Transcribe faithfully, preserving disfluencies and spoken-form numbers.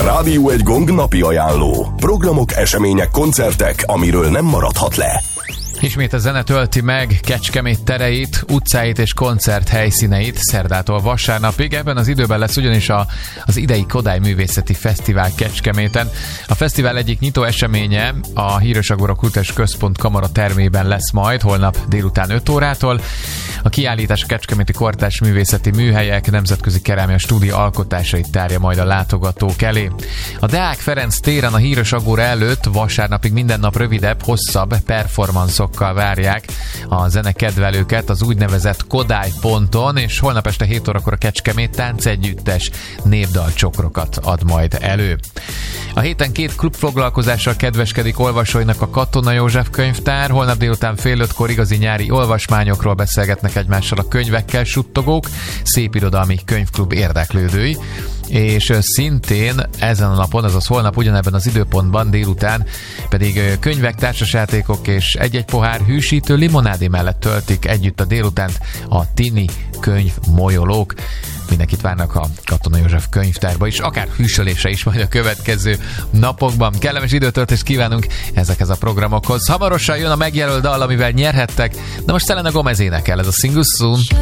Rádió egy Gong napi ajánló. Programok, események, koncertek, amiről nem maradhat le. Ismét a zene tölti meg Kecskemét tereit, utcáit és koncert helyszíneit szerdától vasárnapig. Ebben az időben lesz ugyanis a, az idei Kodály Művészeti Fesztivál Kecskeméten. A fesztivál egyik nyitó eseménye a Híres Agora Kulturális Központ Kamara termében lesz majd holnap délután öt órától. A kiállítás a kecskeméti kortárs művészeti műhelyek, nemzetközi kerámia stúdió alkotásait tárja majd a látogatók elé. A Deák Ferenc téren a Híres Agora előtt vasárnapig minden nap rövidebb, hosszabb performanszokkal várják a zenekedvelőket az úgynevezett Kodály ponton, és holnap este hét órakor a Kecskemét Táncegyüttes népdalcsokrokat ad majd elő. A héten két klubfoglalkozással kedveskedik olvasóinak a Katona József könyvtár. Holnap délután fél ötkor igazi nyári olvasmányokról beszélgetnek egymással a könyvekkel suttogók, szépirodalmi könyvklub érdeklődői. És szintén ezen a napon, azaz holnap ugyanebben az időpontban délután pedig könyvek, társasjátékok és egy-egy pohár hűsítő limonádé mellett töltik együtt a délutánt a tini könyvmolyolók. Mindenkit várnak a Katona József könyvtárba is, akár hűsölésre is majd a következő napokban. Kellemes időtöltést kívánunk ezekhez a programokhoz. Hamarosan jön a megjelölt dal, amivel nyerhettek, de most Selena Gomez énekel, ez a Single Soon.